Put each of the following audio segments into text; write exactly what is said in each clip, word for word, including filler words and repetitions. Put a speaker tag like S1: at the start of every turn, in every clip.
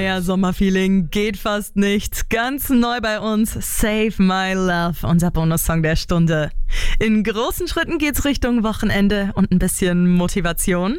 S1: Ja, Sommerfeeling geht fast nicht. Ganz neu bei uns, Save My Love, unser Bonussong der Stunde. In großen Schritten geht's Richtung Wochenende und ein bisschen Motivation.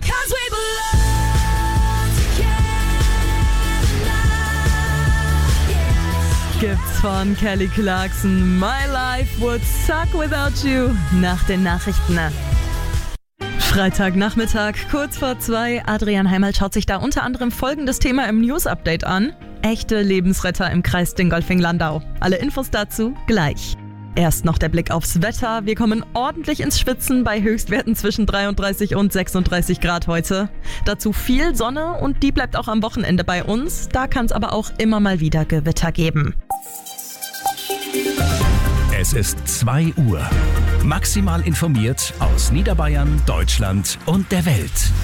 S1: Gibt's von Kelly Clarkson, My Life Would Suck Without You, nach den Nachrichten. Freitagnachmittag, kurz vor zwei. Adrian Heimal schaut sich da unter anderem folgendes Thema im News-Update an. Echte Lebensretter im Kreis Dingolfing-Landau. Alle Infos dazu gleich. Erst noch der Blick aufs Wetter. Wir kommen ordentlich ins Schwitzen bei Höchstwerten zwischen dreiunddreißig und sechsunddreißig Grad heute. Dazu viel Sonne und die bleibt auch am Wochenende bei uns. Da kann es aber auch immer mal wieder Gewitter geben.
S2: Es ist zwei Uhr. Maximal informiert aus Niederbayern, Deutschland und der Welt.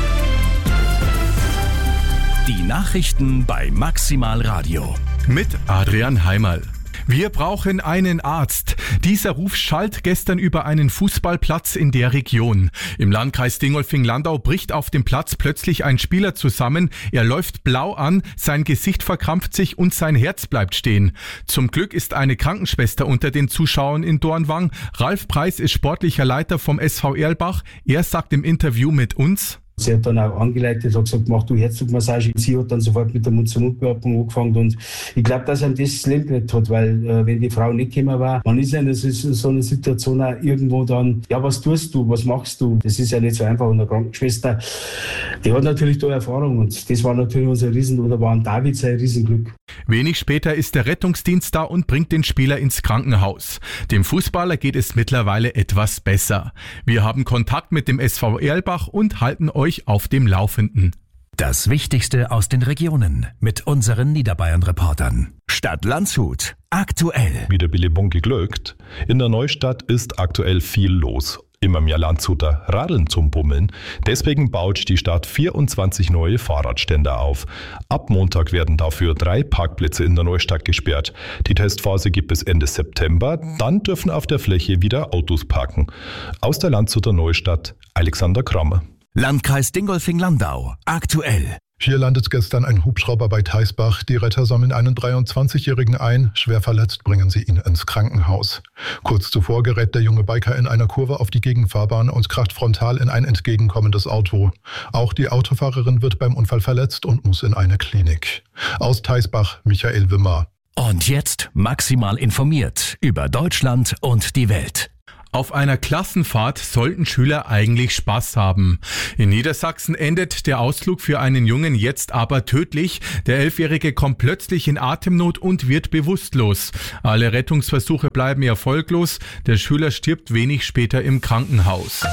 S2: Die Nachrichten bei Maximal Radio.
S3: Mit Adrian Heimal. Wir brauchen einen Arzt. Dieser Ruf schallt gestern über einen Fußballplatz in der Region. Im Landkreis Dingolfing-Landau bricht auf dem Platz plötzlich ein Spieler zusammen. Er läuft blau an, sein Gesicht verkrampft sich und sein Herz bleibt stehen. Zum Glück ist eine Krankenschwester unter den Zuschauern in Dornwang. Ralf Preis ist sportlicher Leiter vom S V Erlbach. Er sagt im Interview mit uns:
S4: Sie hat dann auch angeleitet, hat gesagt, mach du Herzdruckmassage. Sie hat dann sofort mit der Mund-zu-Mund-Beatmung angefangen und ich glaube, dass einem das das Leben gerettet hat, weil äh, wenn die Frau nicht gekommen war, man ist ja in so einer Situation auch irgendwo dann, ja, was tust du, was machst du? Das ist ja nicht so einfach. Und eine Krankenschwester, die hat natürlich da Erfahrung und das war natürlich unser Riesen, oder war ein David sein Riesenglück.
S3: Wenig später ist der Rettungsdienst da und bringt den Spieler ins Krankenhaus. Dem Fußballer geht es mittlerweile etwas besser. Wir haben Kontakt mit dem S V Erlbach und halten euch auf dem Laufenden.
S2: Das Wichtigste aus den Regionen mit unseren Niederbayern-Reportern. Stadt Landshut, aktuell.
S5: Wie der Billy Bunky glückt. In der Neustadt ist aktuell viel los. Immer mehr Landshuter radeln zum Bummeln. Deswegen baut die Stadt vierundzwanzig neue Fahrradständer auf. Ab Montag werden dafür drei Parkplätze in der Neustadt gesperrt. Die Testphase gibt es Ende September. Dann dürfen auf der Fläche wieder Autos parken. Aus der Landshuter Neustadt, Alexander Kramer.
S2: Landkreis Dingolfing-Landau, aktuell.
S6: Hier landet gestern ein Hubschrauber bei Theisbach. Die Retter sammeln einen dreiundzwanzigjährigen ein. Schwer verletzt bringen sie ihn ins Krankenhaus. Kurz zuvor gerät der junge Biker in einer Kurve auf die Gegenfahrbahn und kracht frontal in ein entgegenkommendes Auto. Auch die Autofahrerin wird beim Unfall verletzt und muss in eine Klinik. Aus Theisbach, Michael Wimmer.
S2: Und jetzt maximal informiert über Deutschland und die Welt.
S3: Auf einer Klassenfahrt sollten Schüler eigentlich Spaß haben. In Niedersachsen endet der Ausflug für einen Jungen jetzt aber tödlich. Der Elfjährige kommt plötzlich in Atemnot und wird bewusstlos. Alle Rettungsversuche bleiben erfolglos. Der Schüler stirbt wenig später im Krankenhaus.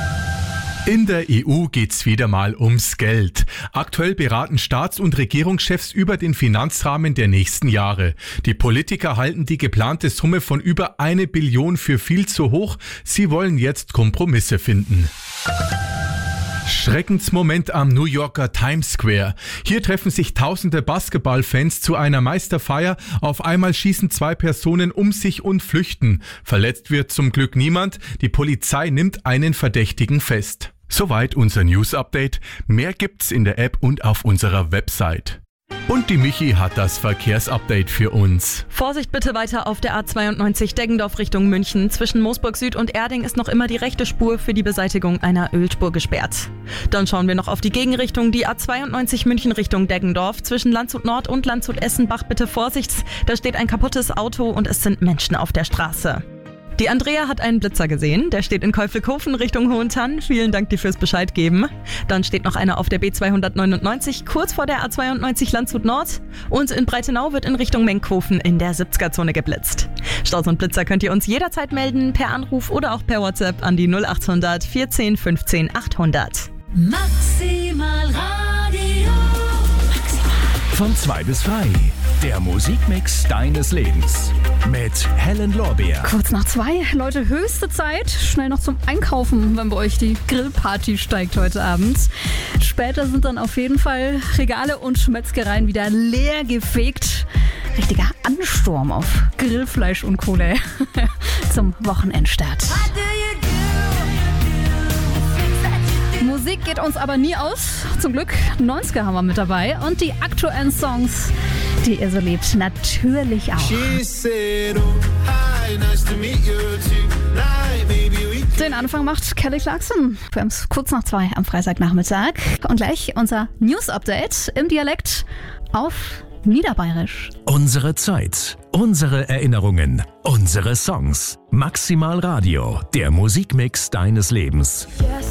S3: In der E U geht's wieder mal ums Geld. Aktuell beraten Staats- und Regierungschefs über den Finanzrahmen der nächsten Jahre. Die Politiker halten die geplante Summe von über eine Billion für viel zu hoch. Sie wollen jetzt Kompromisse finden. Schreckensmoment am New Yorker Times Square. Hier treffen sich tausende Basketballfans zu einer Meisterfeier. Auf einmal schießen zwei Personen um sich und flüchten. Verletzt wird zum Glück niemand. Die Polizei nimmt einen Verdächtigen fest. Soweit unser News-Update. Mehr gibt's in der App und auf unserer Website. Und die Michi hat das Verkehrsupdate für uns.
S1: Vorsicht bitte weiter auf der A zweiundneunzig Deggendorf Richtung München. Zwischen Moosburg Süd und Erding ist noch immer die rechte Spur für die Beseitigung einer Ölspur gesperrt. Dann schauen wir noch auf die Gegenrichtung. Die A zweiundneunzig München Richtung Deggendorf. Zwischen Landshut Nord und Landshut Essenbach bitte Vorsicht. Da steht ein kaputtes Auto und es sind Menschen auf der Straße. Die Andrea hat einen Blitzer gesehen, der steht in Käufelkofen Richtung Hohentann. Vielen Dank dir fürs Bescheid geben. Dann steht noch einer auf der B zweihundertneunundneunzig, kurz vor der A zweiundneunzig Landshut Nord. Und in Breitenau wird in Richtung Menkhofen in der siebziger-Zone geblitzt. Staus und Blitzer könnt ihr uns jederzeit melden, per Anruf oder auch per WhatsApp an die null achthundert vierzehn fünfzehn achthundert.
S7: Maximal Radio.
S2: Von zwei bis drei. Der Musikmix deines Lebens. Mit Helen Lorbeer.
S8: Kurz nach zwei, Leute, höchste Zeit. Schnell noch zum Einkaufen, wenn bei euch die Grillparty steigt heute Abend. Später sind dann auf jeden Fall Regale und Metzgereien wieder leer gefegt. Richtiger Ansturm auf Grillfleisch und Kohle zum Wochenendstart. Musik geht uns aber nie aus. Zum Glück, neunziger haben wir mit dabei. Und die aktuellen Songs, die ihr so liebt, natürlich auch. Den Anfang macht Kelly Clarkson. Wir haben es kurz nach zwei am Freitagnachmittag. Und gleich unser News-Update im Dialekt auf Niederbayerisch.
S2: Unsere Zeit, unsere Erinnerungen, unsere Songs. Maximal Radio, der Musikmix deines Lebens.